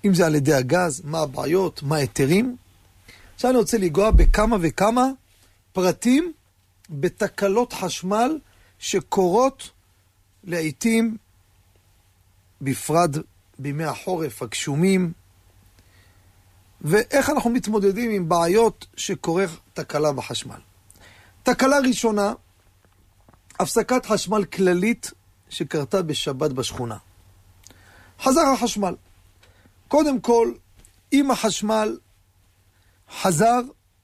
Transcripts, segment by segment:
אם זה על ידי הגז, מה הבעיות, מה היתרים. עכשיו אני רוצה לגוע בכמה וכמה פרטים בתקלות חשמל שקורות לעתים בפרד בימי החורף הגשומים, ואיך אנחנו מתמודדים עם בעיות שקורה תקלה בחשמל. תקלה ראשונה, הפסקת חשמל כללית שקרתה בשבת בשכונה. חזר החשמל. קודם כל, אם החשמל חזר,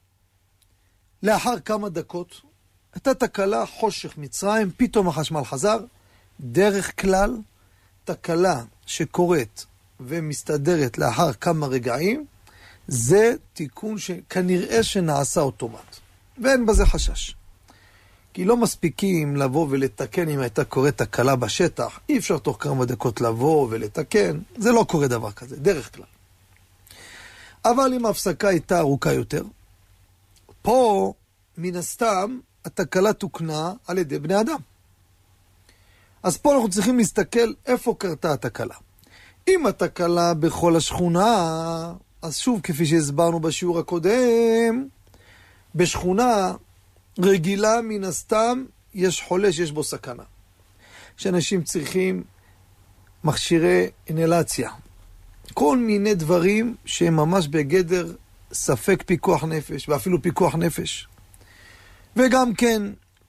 לאחר כמה דקות, הייתה תקלה, חושך מצרים, פתאום החשמל חזר. דרך כלל, תקלה שקורית ומסתדרת לאחר כמה רגעים, זה תיקון שכנראה שנעשה אוטומט. ואין בזה חשש. כי לא מספיקים לבוא ולתקן אם הייתה קורית תקלה בשטח. אי אפשר תוך כמה דקות לבוא ולתקן. זה לא קורה דבר כזה, דרך כלל. אבל אם ההפסקה הייתה ארוכה יותר, פה מן הסתם התקלה תוקנה על ידי בני אדם. אז פה אנחנו צריכים להסתכל איפה קרתה התקלה. אם התקלה בכל השכונה, אז שוב כפי שהסברנו בשיעור הקודם, בשכונה רגילה מן הסתם יש חולה שיש בו סכנה. שאנשים צריכים מכשירי אינהלציה. כל מיני דברים שהם ממש בגדר ספק פיקוח נפש, ואפילו פיקוח נפש. וגם כן,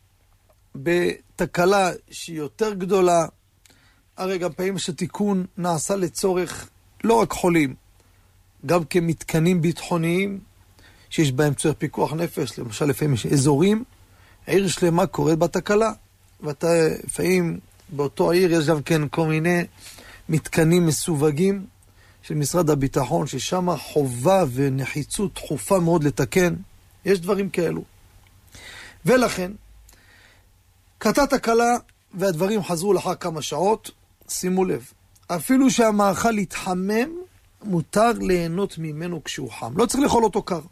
בתקלה שהיא יותר גדולה, הרי גם פעמים שתיקון נעשה לצורך לא רק חולים, גם כמתקנים ביטחוניים, שיש בהם צורך פיקוח נפש, למשל לפעמים יש אזורים, העיר שלמה קורית בתקלה, ואתה לפעמים באותו העיר יש גם כן כל מיני מתקנים מסווגים, של משרד הביטחון, ששם חובה ונחיצות דחופה מאוד לתקן. יש דברים כאלו. ולכן, קרתה תקלה והדברים חזרו לאחר כמה שעות, שימו לב, אפילו שהמאכל התחמם, מותר ליהנות ממנו כשהוא חם. לא צריך לאכול אותו קר.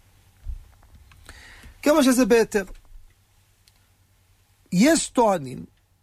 כמה שזה ביתר. יש טוענים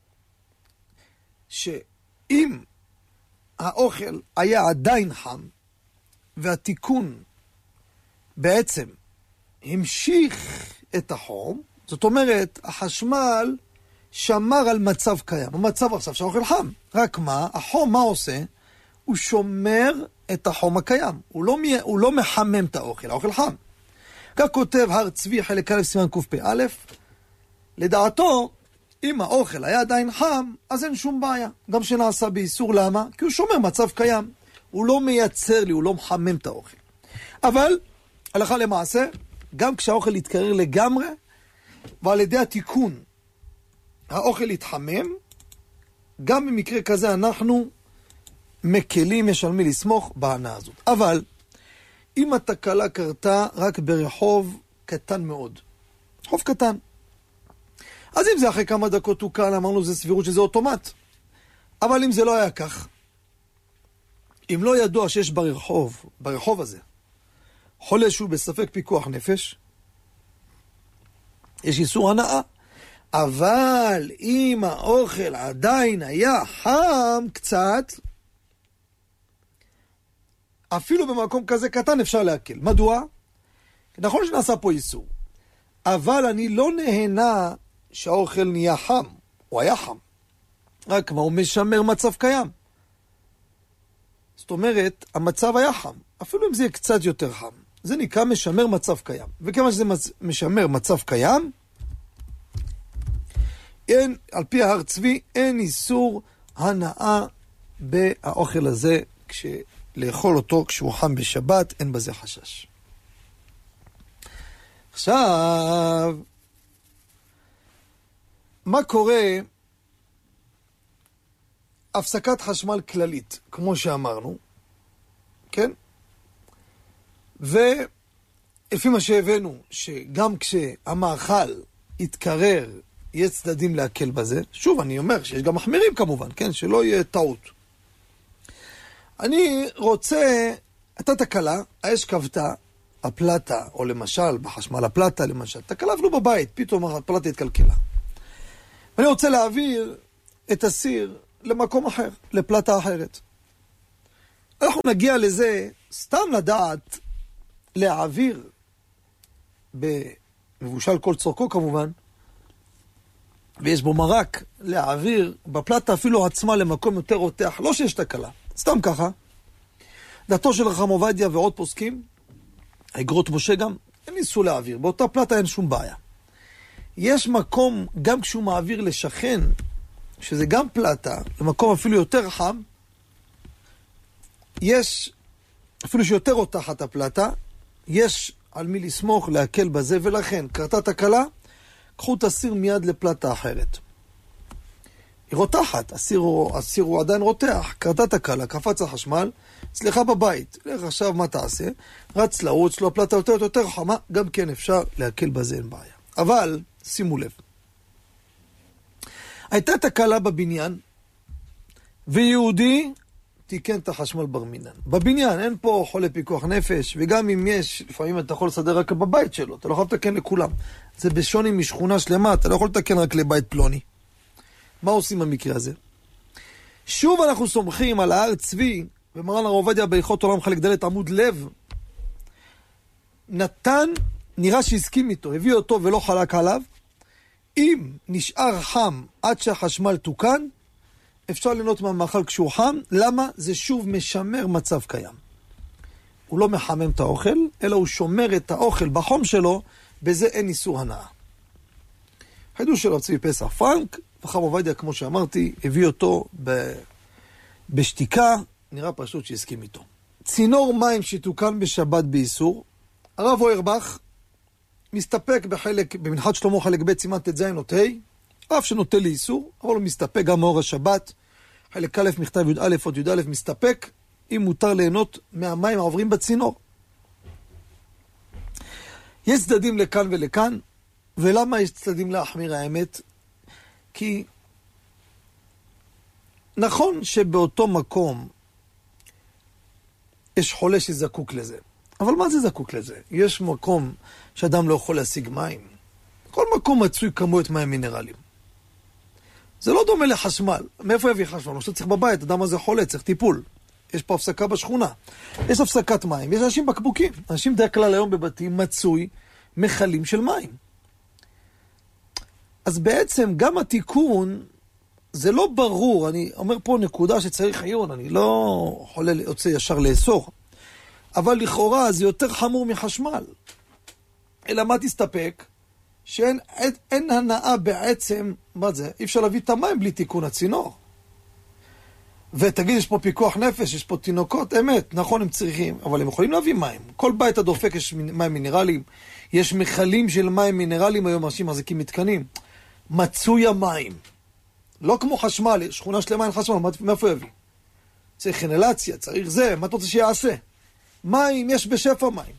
שאם האוכל היה עדיין חם, והתיקון בעצם המשיך את החום, זאת אומרת, החשמל שמר על מצב קיים. המצב עכשיו שהאוכל חם. רק מה? החום מה עושה? הוא שומר את החום הקיים. הוא לא מחמם את האוכל, האוכל חם. כך כותב הר צבי חלק א' סימן קפ"א, לדעתו, אם האוכל היה עדיין חם, אז אין שום בעיה. גם שנעשה באיסור, למה? כי הוא שומר מצב קיים. הוא לא מייצר לי, הוא לא מחמם את האוכל. אבל, הלכה למעשה, גם כשהאוכל יתקרר לגמרי, ועל ידי התיקון, האוכל יתחמם, גם במקרה כזה אנחנו מקלים, יש על מי לסמוך בהנאה הזאת. אבל, אם התקלה קרתה רק ברחוב קטן מאוד, רחוב קטן, אז אם זה אחרי כמה דקות תוקן, אמרנו זה סבירות שזה אוטומט. אבל אם זה לא היה כך, אם לא ידוע שיש ברחוב הזה, חולה שהוא בספק פיקוח נפש, יש איסור הנאה. אבל אם האוכל עדיין היה חם קצת, אפילו במקום כזה קטן אפשר להקל. מדוע? נכון שנעשה פה איסור, אבל אני לא נהנה שהאוכל נהיה חם, הוא היה חם. רק מה, הוא משמר מצב קיים. זאת אומרת, המצב היה חם, אפילו אם זה יהיה קצת יותר חם. זה נקרא משמר מצב קיים. וכמה שזה משמר מצב קיים, על פי ההר צבי, אין איסור הנאה באוכל הזה, לאכול אותו כשהוא חם בשבת, אין בזה חשש. עכשיו, מה קורה? הפסקת חשמל כללית, כמו שאמרנו, כן? ולפי מה שהבאנו, שגם כשהמאכל יתקרר, יש צדדים להקל בזה. שוב, אני אומר שיש גם מחמירים כמובן, כן? שלא יהיה טעות. אני רוצה, הייתה תקלה, האש כבתה, הפלטה, או למשל, בחשמל הפלטה, למשל, תקלה אפילו בבית, פתאום הפלטה התקלקלה. ואני רוצה להעביר את הסיר למקום אחר, לפלטה אחרת. אנחנו נגיע לזה, סתם לדעת להעביר, במבושל כל צורכו כמובן, ויש בו מרק, להעביר בפלטה אפילו עצמה למקום יותר רותח, לא שיש תקלה, סתם ככה. דתו של רחם עובדיה ועוד פוסקים, האגרות משה גם, הם ניסו להעביר, באותה פלטה אין שום בעיה. יש מקום, גם כשהוא מעביר לשכן, שזה גם פלטה, למקום אפילו יותר חם, יש, אפילו שיותר רותחת הפלטה, יש על מי לסמוך, להקל בזה, ולכן, קרתה תקלה, קחו את הסיר מיד לפלטה אחרת. היא רותחת, הסיר הוא עדיין רותח, קרתה תקלה, קפץ החשמל, סליחה בבית, לך עכשיו מה תעשה? רץ לרוץ, לו הפלטה יותר חמה, גם כן אפשר להקל בזה, אין בעיה. אבל, שימו לב, הייתה תקלה בבניין, ויהודי תיקן את החשמל בר מינן. בבניין, אין פה חולה פיקוח נפש, וגם אם יש, לפעמים אתה יכול לסדר רק בבית שלו, אתה לא יכול לתקן לכולם. זה בשוני משכונה שלמה, אתה לא יכול לתקן רק לבית פלוני. מה עושים במקרה הזה? שוב אנחנו סומכים על ההר צבי, ומרן הרב עובדיה בהלכות עולם חלק ד' עמוד לב, נתן, נראה שהסכים איתו, הביא אותו ולא חלק עליו, אם נשאר חם עד שהחשמל תוקן, אפשר ליהנות מהמאכל כשהוא חם. למה? זה שוב משמר מצב קיים. הוא לא מחמם את האוכל, אלא הוא שומר את האוכל בחום שלו, בזה אין איסור הנאה. חידוש של רב צבי פסח פרנק, וחם עובדיה, כמו שאמרתי, הביא אותו בשתיקה, נראה פשוט שהסכים איתו. צינור מים שתוקן בשבת באיסור, הרב אוירבך מסתפק במנחת שלמה חלק ב' סימן ט"ז נוטה, אף שנוטה לאיסור, אבל הוא מסתפק גם מאור השבת, חלק א' מכתב י"א עוד י"א מסתפק, אם מותר ליהנות מהמים העוברים בצינור. יש צדדים לכאן ולכאן, ולמה יש צדדים להחמיר האמת? כי נכון שבאותו מקום יש חולה שזקוק לזה, אבל מה זה זקוק לזה? יש מקום שאדם לא יכול להשיג מים, כל מקום מצוי כמויות מים מינרליים. זה לא דומה לחשמל. מאיפה יביא חשמל? משהו צריך בבית, אדם הזה חולה, צריך טיפול. יש פה הפסקה בשכונה. יש הפסקת מים, יש אנשים בקבוקים. אנשים דרך כלל היום בבתים מצוי מחלים של מים. אז בעצם גם התיקון, זה לא ברור. אני אומר פה נקודה שצריך עיון, אני לא רוצה ישר לאסור. אבל לכאורה זה יותר חמור מחשמל. אלא מה תסתפק? שאין הנאה בעצם, מה זה? אי אפשר להביא את המים בלי תיקון הצינור. ותגיד, יש פה פיקוח נפש, יש פה תינוקות, אמת, נכון הם צריכים, אבל הם יכולים להביא מים. כל בית הדופק יש מים מינרליים, יש מכלים של מים מינרליים, היום אנשים מחזיקים מתקנים. מצוי המים. לא כמו חשמל, שכונה שלמה אין חשמל, מאיפה יביא? צריך אינלציה, צריך זה, מה אתה רוצה שיעשה? מים, יש בשפע מים.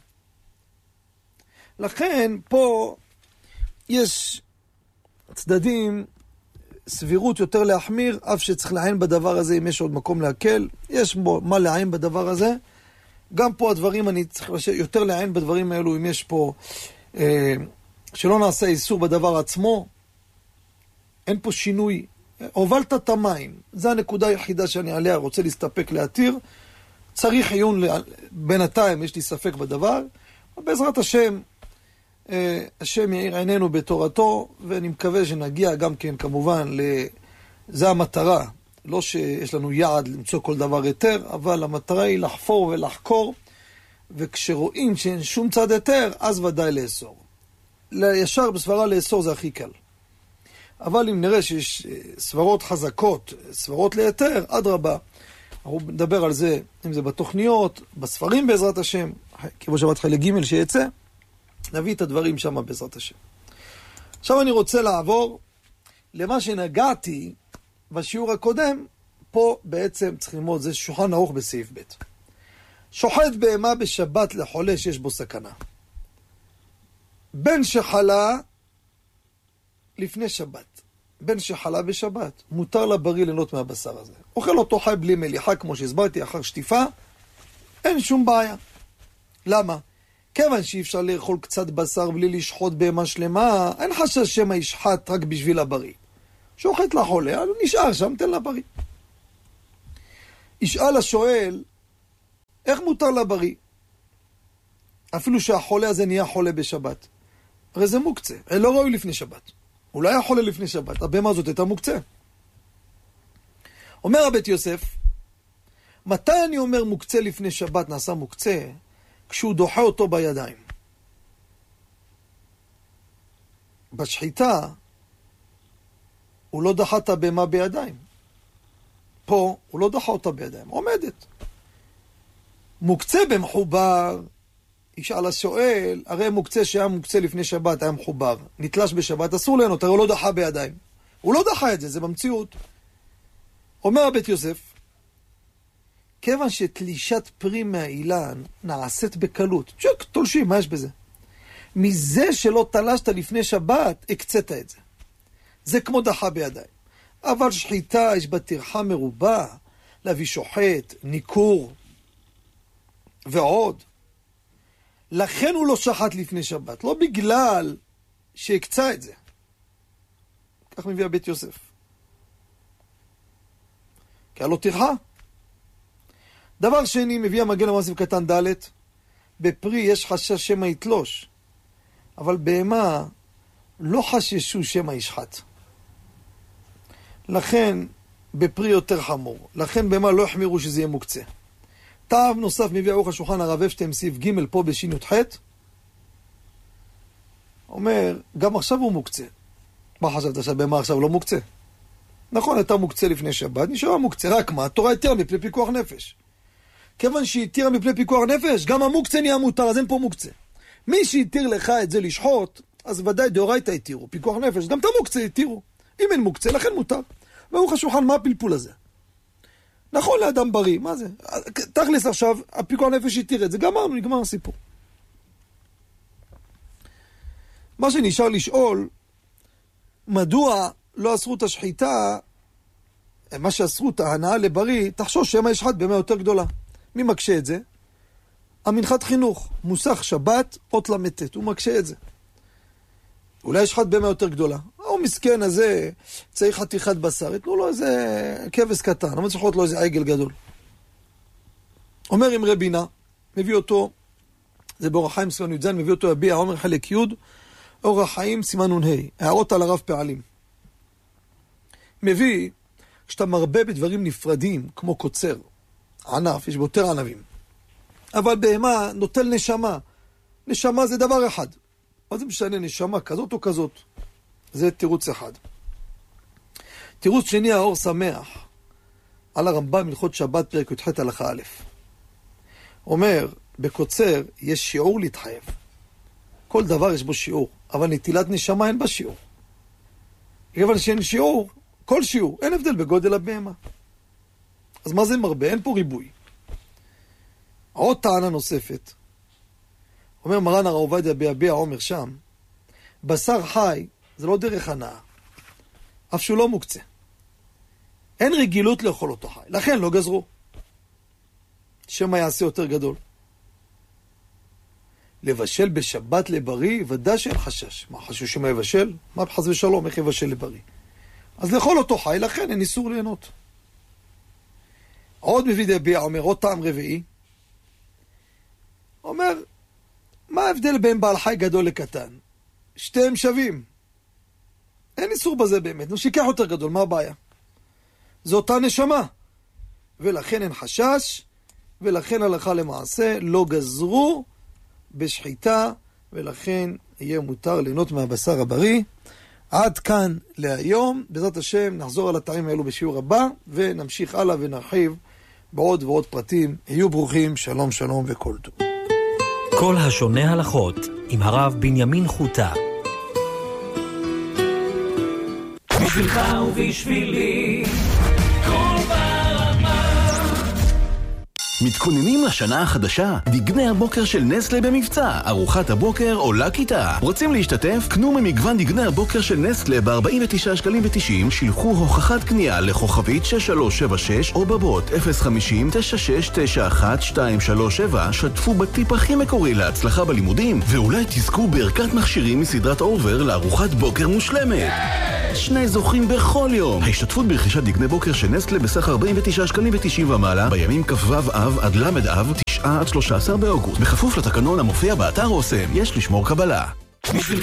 לכן, פה יש צדדים, סבירות יותר להחמיר, אף שצריך לעין בדבר הזה, אם יש עוד מקום להקל, יש בו מה לעין בדבר הזה. גם פה הדברים, אני צריך יותר לעין בדברים האלו, אם יש פה, שלא נעשה איסור בדבר עצמו, אין פה שינוי, הובלת את המים, זו הנקודה היחידה שאני עליה רוצה להסתפק להתיר, צריך עיון בינתיים, יש לי ספק בדבר, בעזרת השם, השם יאיר עינינו בתורתו, ואני מקווה שנגיע גם כן כמובן, זה המטרה, לא שיש לנו יעד למצוא כל דבר יותר, אבל המטרה היא לחפור ולחקור, וכשרואים שאין שום צד יותר, אז ודאי לאסור. ישר בסברה לאסור זה הכי קל. אבל אם נראה שיש סברות חזקות, סברות ליותר, אדרבה, אנחנו נדבר על זה, אם זה בתוכניות, בספרים בעזרת השם, כמו שבת חלק ג' שיצא, נביא את הדברים שם בעזרת השם. עכשיו אני רוצה לעבור למה שנגעתי בשיעור הקודם, פה בעצם צריך ללמוד, זה שולחן ערוך בסעיף ב'. שוחט בהמה בשבת לחולה שיש בו סכנה. בן שחלה לפני שבת, בן שחלה בשבת, מותר לבריא ליהנות מהבשר הזה. אוכל אותו חי בלי מליחה, כמו שהסברתי, אחר שטיפה, אין שום בעיה. למה? כיוון שאי אפשר לאכול קצת בשר בלי לשחוט בהמה שלמה, אין חשש שמא ישחט רק בשביל הבריא. שוחט לחולה, הוא נשאר שם, תן לבריא. ישאל השואל, איך מותר לבריא? אפילו שהחולה הזה נהיה חולה בשבת. הרי זה מוקצה, לא ראוי לפני שבת. הוא לא היה חולה לפני שבת, הבהמה הזאת הייתה מוקצה. אומר הבית יוסף, מתי אני אומר מוקצה לפני שבת נעשה מוקצה? כשהוא דוחה אותו בידיים. בשחיטה, הוא לא דחה את הבהמה בידיים. פה, הוא לא דחה אותה בידיים, עומדת. מוקצה במחובר, ישאל השואל, הרי מוקצה שהיה מוקצה לפני שבת, היה מחובר. נתלש בשבת, אסור ליהנות, הרי הוא לא דחה בידיים. הוא לא דחה את זה, זה במציאות. אומר הבית יוסף, כיוון שתלישת פרי מהאילן נעשית בקלות. צ'ק, תולשים, מה יש בזה? מזה שלא תלשת לפני שבת, הקצת את זה. זה כמו דחה בידיים. אבל שחיטה יש בה טרחה מרובה, להביא שוחט, ניקור, ועוד. לכן הוא לא שחט לפני שבת, לא בגלל שהקצה את זה. כך מביא הבית יוסף. כי היה לו טרחה. דבר שני, מביא המגן המעשים קטן ד', בפרי יש חשש שמא יתלוש, אבל בהמה לא חששו שמא ישחט. לכן בפרי יותר חמור, לכן בהמה לא החמירו שזה יהיה מוקצה. טעם נוסף מביא ערוך השולחן הרב אפשטיין סעיף ג' פה בש"ח, אומר, גם עכשיו הוא מוקצה. מה חשבת שהבהמה עכשיו לא מוקצה? נכון, הייתה מוקצה לפני שבת, נשארה מוקצה, רק מה? התורה התירה מפני פיקוח נפש. כיוון שהתירה מפני פיקוח נפש, גם המוקצה נהיה מותר, אז אין פה מוקצה. מי שהתיר לך את זה לשחוט, אז ודאי דאורייתא התירו, פיקוח נפש, גם את המוקצה התירו. אם אין מוקצה, לכן מותר. וערוך השולחן, מה הפלפול הזה? נכון לאדם בריא, מה זה? תכלס עכשיו, הפיקוח נפש התיר את זה, גמרנו, נגמר הסיפור. מה שנשאר לשאול, מדוע לא אסרו את השחיטה, מה שאסרו את ההנאה לבריא, תחשוש שמא ישחט בהמה יותר גדולה. מי מקשה את זה? המנחת חינוך, מוסך שבת, אות למתת, הוא מקשה את זה. אולי ישחט בהמה יותר גדולה. הוא מסכן הזה, צריך חתיכת בשר, יתנו לו איזה כבש קטן, אבל צריכות לו איזה עגל גדול. אומר עם רבינה, מביא אותו, זה באורח חיים סימן י"ז, מביא אותו יביע עומר חלק י', אורח חיים סימן נ"ה, הערות על הרב פעלים. מביא, כשאתה מרבה בדברים נפרדים, כמו קוצר, ענף, יש בו יותר ענבים, אבל בהמה נוטל נשמה. נשמה זה דבר אחד. מה זה משנה, נשמה כזאת או כזאת? זה תירוץ אחד. תירוץ שני, האור שמח, על הרמב"ם הלכות שבת פרק י"ח הלכה א'. אומר, בקוצר יש שיעור להתחייב. כל דבר יש בו שיעור, אבל נטילת נשמה אין בה שיעור. כיוון שאין שיעור, כל שיעור, אין הבדל בגודל הבהמה. אז מה זה מרבה? אין פה ריבוי. עוד טענה נוספת. אומר מרן הרב עובדיה ביביע עומר שם, בשר חי זה לא דרך הנאה, אף שהוא לא מוקצה. אין רגילות לאכול אותו חי, לכן לא גזרו. שמא יעשה יותר גדול. לבשל בשבת לבריא, ודאי שאין חשש. מה, חשש שמא יבשל? מה בחס ושלום, איך יבשל לבריא? אז לאכול אותו חי, לכן אין איסור ליהנות. עוד מביא דביע אומר, עוד טעם רביעי, אומר, מה ההבדל בין בעל חי גדול לקטן? שתיהם שווים. אין איסור בזה באמת. נו, שיקח יותר גדול, מה הבעיה? זו אותה נשמה. ולכן אין חשש, ולכן הלכה למעשה לא גזרו בשחיטה, ולכן יהיה מותר ליהנות מהבשר הבריא. עד כאן להיום. בעזרת השם נחזור על הטעמים האלו בשיעור הבא, ונמשיך הלאה ונרחיב בעוד ועוד פרטים. היו ברוכים, שלום שלום וכל טוב. כל השונה הלכות עם הרב בנימין חוטה. בשבילך ובשבילי כל בעלמה. מתכוננים לשנה החדשה? דגני הבוקר של נסטלה במבצע. ארוחת הבוקר עולה כיתה. רוצים להשתתף? קנו ממגוון דגני הבוקר של נסטלה ב-49 שקלים ו90, שילחו הוכחת קנייה לכוכבית 6376 או בבוט 050-9691-237, שתפו בטיפ הכי מקורי להצלחה בלימודים, ואולי תזכו בערכת מכשירים מסדרת אובר לארוחת בוקר מושלמת. שני זוכים בכל יום. ההשתתפות ברכישת דגני בוקר של נסטלה בסך 49 שקלים ו90 ומעלה בימים כ"ו אב עד ל' אב עד 13 באוגוסט. בכפוף לתקנון המופיע באתר אוסם, יש לשמור קבלה. בשביל